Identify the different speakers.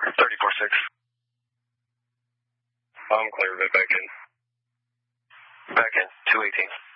Speaker 1: 34-6.
Speaker 2: I'm clear of it, back in.
Speaker 1: Back in, 218.